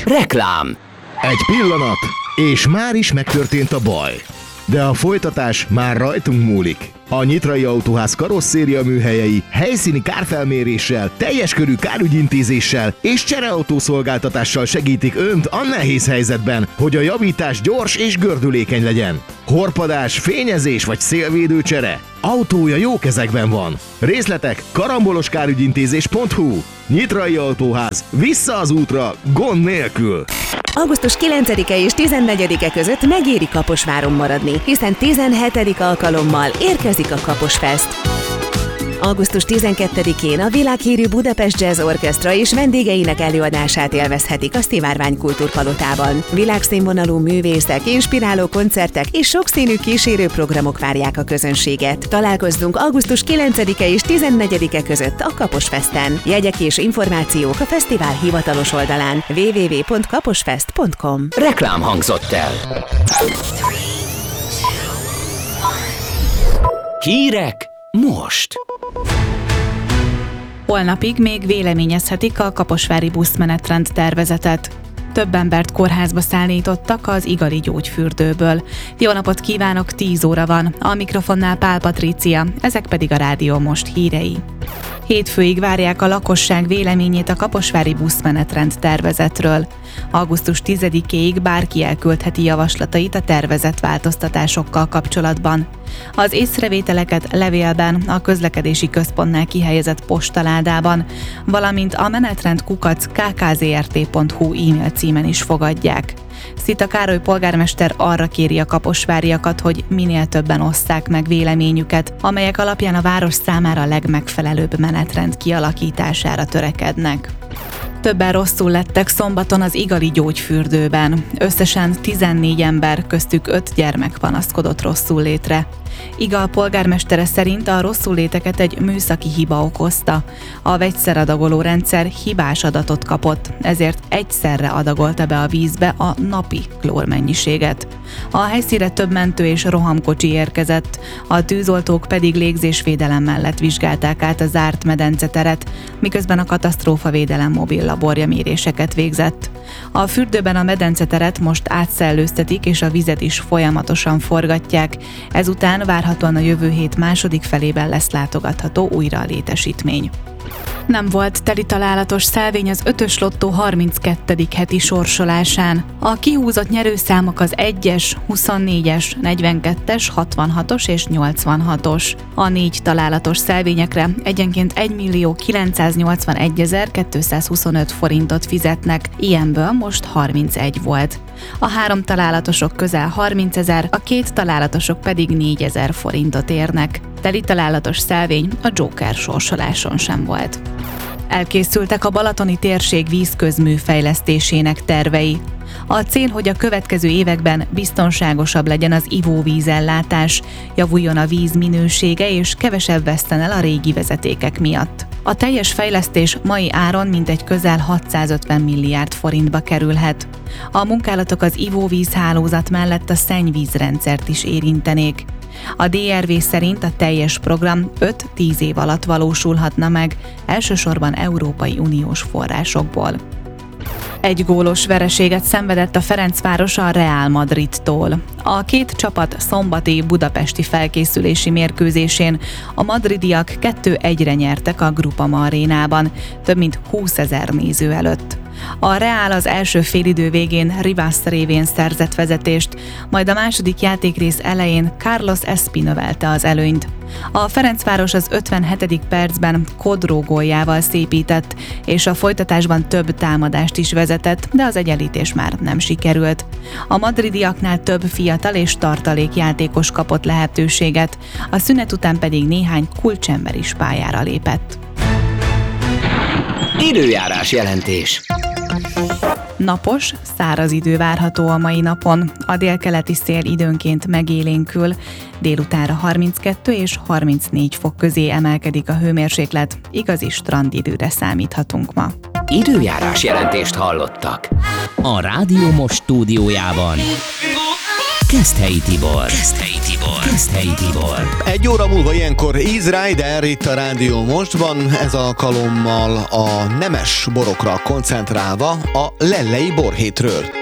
Reklám. Egy pillanat, és már is megtörtént a baj. De a folytatás már rajtunk múlik. A Nyitrai Autóház karosszéria műhelyei helyszíni kárfelméréssel, teljes körű kárügyintézéssel és csereautószolgáltatással segítik Önt a nehéz helyzetben, hogy a javítás gyors és gördülékeny legyen. Horpadás, fényezés vagy szélvédő csere? Autója jó kezekben van. Részletek karamboloskárügyintézés.hu. Nyitrai Autóház. Vissza az útra, gond nélkül. Augusztus 9-e és 14-e között megéri Kaposváron maradni, hiszen 17. alkalommal érkezik a Kaposfest. Augusztus 12-én a világhírű Budapest Jazz Orchestra és vendégeinek előadását élvezhetik a Szivárvány Kultúrpalotában. Világszínvonalú művészek, inspiráló koncertek és sokszínű kísérőprogramok várják a közönséget. Találkozzunk augusztus 9-e és 14-e között a Kaposfesten. Jegyek és információk a fesztivál hivatalos oldalán www.kaposfest.com. Reklám hangzott el. Hírek most. Holnapig még véleményezhetik a kaposvári buszmenetrend tervezetet. Több embert kórházba szállítottak az Igali gyógyfürdőből. Jó napot kívánok, 10 óra van. A mikrofonnál Pál Patrícia, ezek pedig a Rádió Most hírei. Hétfőig várják a lakosság véleményét a kaposvári buszmenetrend tervezetről. Augusztus 10-éig bárki elküldheti javaslatait a tervezett változtatásokkal kapcsolatban. Az észrevételeket levélben, a közlekedési központnál kihelyezett postaládában, valamint a menetrend@kkzrt.hu e-mail címen is fogadják. Szita Károly polgármester arra kéri a kaposváriakat, hogy minél többen osszák meg véleményüket, amelyek alapján a város számára a legmegfelelőbb menetrend kialakítására törekednek. Többen rosszul lettek szombaton az Igali gyógyfürdőben. Összesen 14 ember, köztük 5 gyermek panaszkodott rosszullétre. Igal polgármestere szerint a rosszulléteket egy műszaki hiba okozta. A vegyszeradagoló rendszer hibás adatot kapott, ezért egyszerre adagolta be a vízbe a napi klórmennyiséget. A helyszínre több mentő és rohamkocsi érkezett, a tűzoltók pedig légzésvédelem mellett vizsgálták át a zárt medenceteret, miközben a katasztrófavédelem mobil laborja méréseket végzett. A fürdőben a medenceteret most átszellőztetik, és a vizet is folyamatosan forgatják, ezután várhatóan a jövő hét második felében lesz látogatható újra a létesítmény. Nem volt teli találatos szelvény az 5-ös lottó 32. heti sorsolásán. A kihúzott nyerőszámok az 1-es, 24-es, 42-es, 66-os és 86-os. A 4 találatos szelvényekre egyenként 1.981.225 forintot fizetnek, ilyenből most 31 volt. A 3 találatosok közel 30 000, a 2 találatosok pedig 4 000 forintot érnek. Teli találatos szelvény a Joker sorsoláson sem volt. Elkészültek a balatoni térség vízközmű fejlesztésének tervei. A cél, hogy a következő években biztonságosabb legyen az ivóvízellátás, javuljon a víz minősége és kevesebb veszten el a régi vezetékek miatt. A teljes fejlesztés mai áron mintegy közel 650 milliárd forintba kerülhet. A munkálatok az ivóvízhálózat mellett a szennyvízrendszert is érintenék. A DRV szerint a teljes program 5-10 év alatt valósulhatna meg, elsősorban Európai Uniós forrásokból. 1 gólos vereséget szenvedett a Ferencváros a Real Madridtól. A 2 csapat szombati budapesti felkészülési mérkőzésén a madridiak 2-1-re nyertek a Groupama arénában, több mint 20 000 néző előtt. A Real az első félidő végén Rivas révén szerzett vezetést, majd a második játékrész elején Carlos Espi növelte az előnyt. A Ferencváros az 57. percben Kodró góljával szépített, és a folytatásban több támadást is vezetett, de az egyenlítés már nem sikerült. A madridiaknál több fiatal és tartalékjátékos kapott lehetőséget, a szünet után pedig néhány kulcsember is pályára lépett. Időjárás jelentés. Napos, száraz idő várható a mai napon. A délkeleti szél időnként megélénkül, délutánra 32 és 34 fok közé emelkedik a hőmérséklet, igazi strandidőre számíthatunk ma. Időjárás jelentést hallottak. A Rádió Most stúdiójában Keszthelyi Tibor. Keszthelyi Tibor. 1 óra múlva ilyenkor Easy Rider itt a Rádió Mostban, ez alkalommal a nemes borokra koncentrálva a Lellei borhétről.